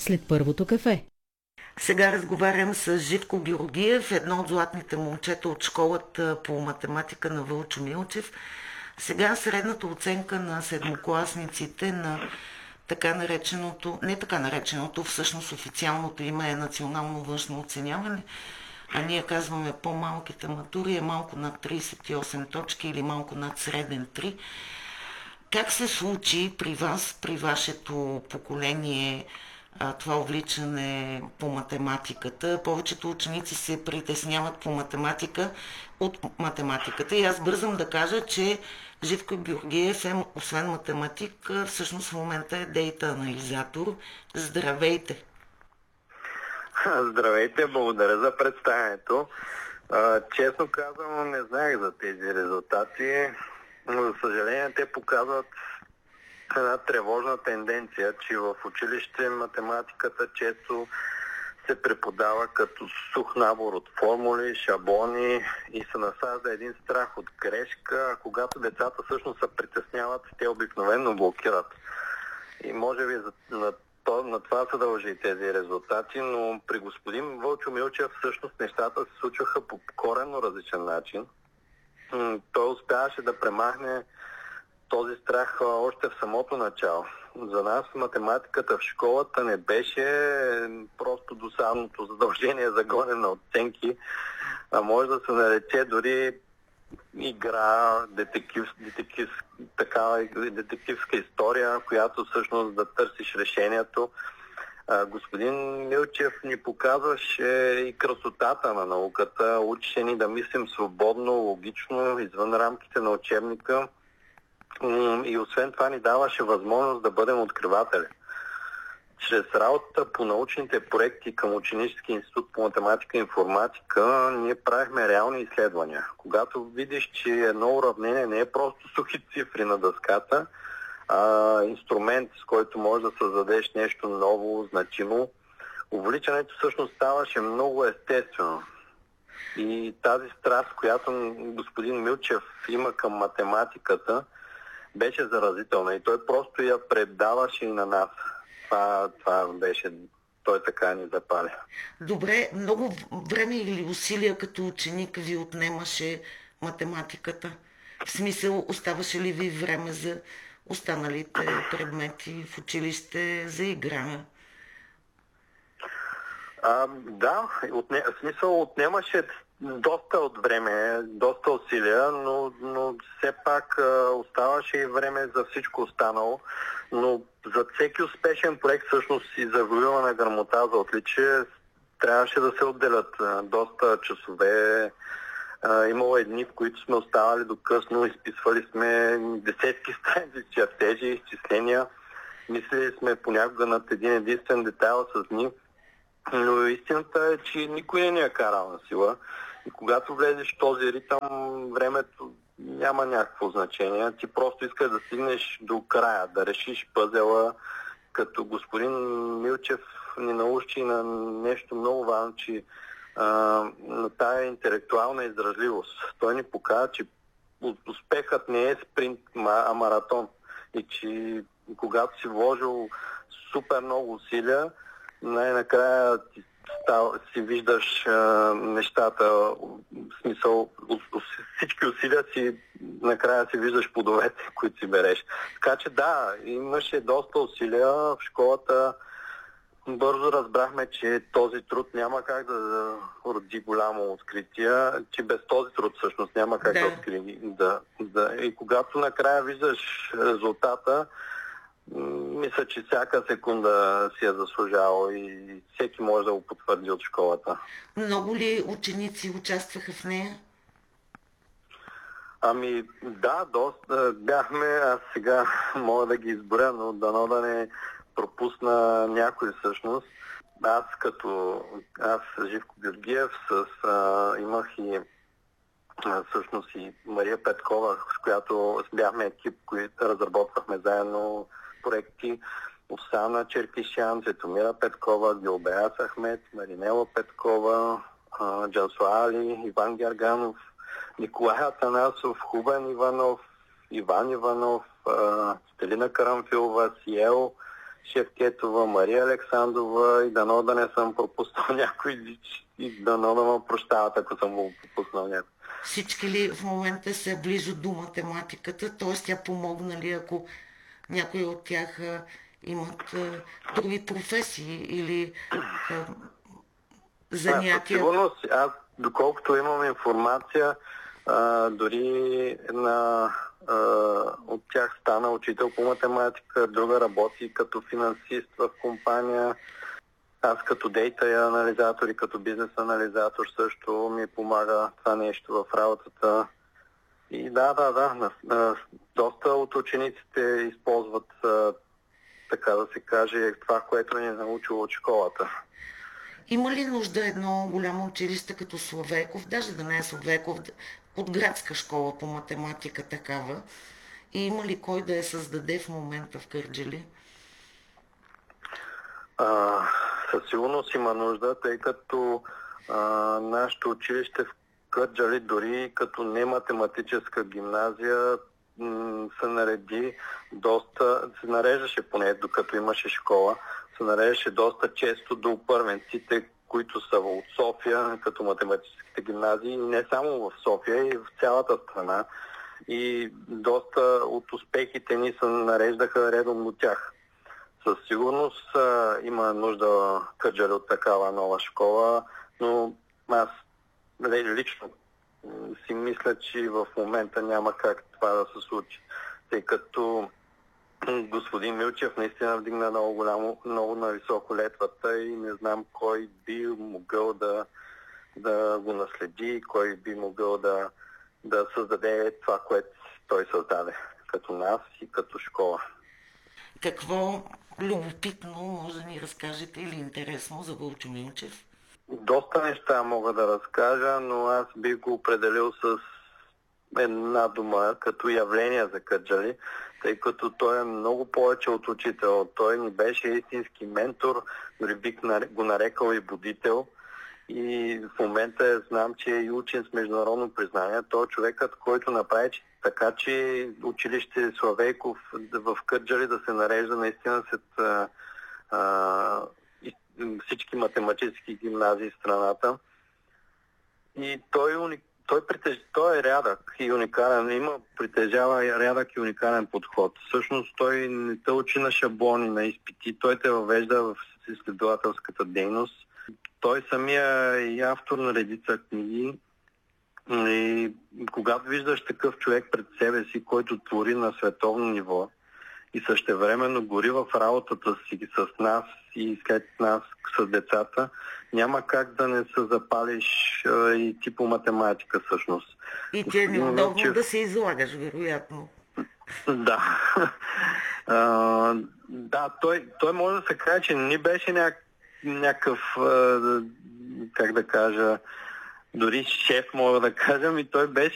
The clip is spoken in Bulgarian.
след първото кафе. Сега разговарям с Живко Георгиев, едно от златните момчета от школата по математика на Вълчо Милчев. Сега средната оценка на седмокласниците на така нареченото, не така нареченото, всъщност официалното име е национално външно оценяване, а ние казваме по-малките матури е малко над 38 точки или малко над среден 3. Как се случи при вас, при вашето поколение, това увличане по математиката? Повечето ученици се притесняват по математика от математиката и аз бързам да кажа, че Живко Георгиев е, освен математик, всъщност в момента е дейта анализатор. Здравейте! Здравейте, благодаря за представянето. Честно казвам, не знаех за тези резултати, но за съжаление те показват една тревожна тенденция, че в училище математиката често се преподава като сух набор от формули, шаблони и се насажда един страх от грешка, а когато децата всъщност се притесняват, те обикновено блокират. И може би на това се дължи тези резултати, но при господин Вълчо Милчев всъщност нещата се случваха по коренно различен начин. Той успяваше да премахне този страх още в самото начало. За нас математиката в школата не беше просто досадното задължение за гонене на оценки, а може да се нарече дори игра, детективска история, която всъщност да търсиш решението. Господин Милчев ни показваше и красотата на науката, учеше ни да мислим свободно, логично, извън рамките на учебника и освен това ни даваше възможност да бъдем откриватели. Чрез работата по научните проекти към Ученически институт по математика и информатика ние правихме реални изследвания. Когато видиш, че едно уравнение не е просто сухи цифри на дъската, а инструмент, с който можеш да създадеш нещо ново, значимо, увличането всъщност ставаше много естествено. И тази страст, която господин Милчев има към математиката, беше заразителна и той просто я предаваше и на нас. Това беше, той така ни запали. Добре, много време или усилия като ученик ви отнемаше математиката? В смисъл, оставаше ли ви време за останалите предмети в училище, за игра? Да, в смисъл отнемаше доста от време, доста усилия, но все пак оставаше и време за всичко останало. Но за всеки успешен проект всъщност и за завоюване грамота за отличие трябваше да се отделят доста часове. Имало дни, в които сме оставали до късно, изписвали сме десетки страници чертежи, изчисления. Мислили сме понякога над един единствен детайл с дни. Но истината е, че никой не ни е карал на сила. И когато влезеш в този ритъм, времето няма някакво значение. Ти просто искаш да стигнеш до края, да решиш пъзела. Като господин Милчев ни научи на нещо много важно, че на тая интелектуална издръжливост. Той ни показа, че успехът не е спринт, а маратон. И че когато си вложил супер много усилия, най-накрая си виждаш нещата, в смисъл всички усилия си, накрая си виждаш плодовете, които си береш. Така че да, имаше доста усилия в школата. Бързо разбрахме, че този труд няма как да роди голямо откритие, че без този труд всъщност няма как да откри. И когато накрая виждаш резултата, мисля, че всяка секунда си е заслужава и всеки може да го потвърди от школата. Много ли ученици участваха в нея? Да, доста бяхме. Аз сега мога да ги изборя, но дано да не пропусна някой всъщност. Аз Живко Георгиев, имах и всъщност и Мария Петкова, с която бяхме екип, които разработвахме заедно проекти. Оксана Черкишян, Светомира Петкова, Гилбея Ахмет, Маринела Петкова, Джансуа Али, Иван Герганов, Николай Атанасов, Хубен Иванов, Иван Иванов, Стелина Карамфилова, Сиел, Шевкетова, Мария Александрова и дано да не съм пропуснал някой и дано да ме прощават, ако съм го пропуснал някой. Всички ли в момента са близо до математиката, т.е. тя помогна ли, ако някои от тях имат други професии или занятия? Със сигурност, аз доколкото имам информация, дори от тях стана учител по математика, друга работи като финансист в компания. Аз като дейта анализатор и като бизнес анализатор също ми помага това нещо в работата. И доста от учениците използват, така да се каже, това, което ни е научило от школата. Има ли нужда едно голямо училище като Славейков, даже да не е Славейков, от градска школа по математика такава? И има ли кой да я създаде в момента в Кърджали? Със сигурност има нужда, тъй като нашето училище в Кърджали, дори като не математическа гимназия, се нареждаше поне докато имаше школа, се нареждаше доста често до първенците, които са от София, като математическите гимназии, и не само в София, и в цялата страна. И доста от успехите ни се нареждаха редом до тях. Със сигурност има нужда Кърджали от такава нова школа, но аз лично си мисля, че в момента няма как това да се случи, тъй като господин Милчев наистина вдигна много на високо летвата и не знам кой би могъл да го наследи, кой би могъл да създаде това, което той създаде, като нас и като школа. Какво любопитно може да ни разкажете или интересно за Вълчо Милчев? Доста неща мога да разкажа, но аз бих го определил с една дума като явление за Кърджали, тъй като той е много повече от учител. Той ни беше истински ментор, дори бих го нарекал и будител. И в момента знам, че е и учен с международно признание. Той е човекът, който направи така, че училище Славейков в Кърджали да се нарежда наистина след всички математически гимназии в страната. И той е рядък и уникален. Притежава рядък и уникален подход. Всъщност той не те учи на шаблони, на изпити. Той те въвежда в изследователската дейност. Той самия е и автор на редица книги. И когато виждаш такъв човек пред себе си, който твори на световно ниво и същевременно гори в работата си с нас и след нас с децата, няма как да не се запалиш и ти по математика всъщност. И ти е неудобно да се излагаш, вероятно. Да. Той може да се каже, че не беше някакъв, как да кажа, дори шеф, мога да кажа, и той беше